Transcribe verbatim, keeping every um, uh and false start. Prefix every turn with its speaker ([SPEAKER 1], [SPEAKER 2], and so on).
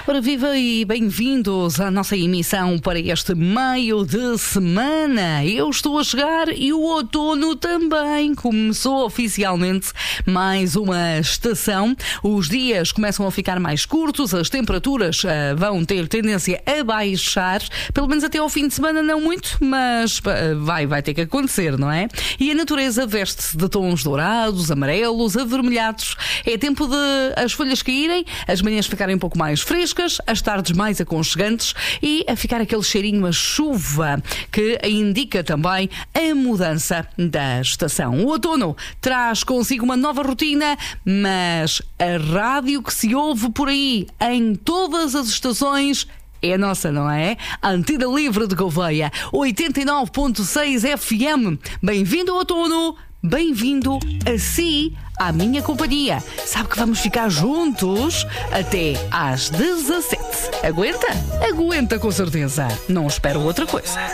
[SPEAKER 1] Ora, viva e bem-vindos à nossa emissão para este meio de semana. Eu estou a chegar e o outono também começou oficialmente mais uma estação. Os dias começam a ficar mais curtos, as temperaturas uh, vão ter tendência a baixar, pelo menos até ao fim de semana não muito, mas uh, vai, vai ter que acontecer, não é? E a natureza veste-se de tons dourados, amarelos, avermelhados. É tempo de as folhas caírem, as manhãs ficarem um pouco mais frescas, as tardes mais aconchegantes e a ficar aquele cheirinho a chuva que indica também a mudança da estação. O outono traz consigo uma nova rotina, mas a rádio que se ouve por aí em todas as estações é a nossa, não é? Antena Livre de Gouveia, oitenta e nove ponto seis F M. Bem-vindo ao outono, bem-vindo a si, à minha companhia. Sabe que vamos ficar juntos até às dezassete. Aguenta? Aguenta com certeza. Não espero outra coisa.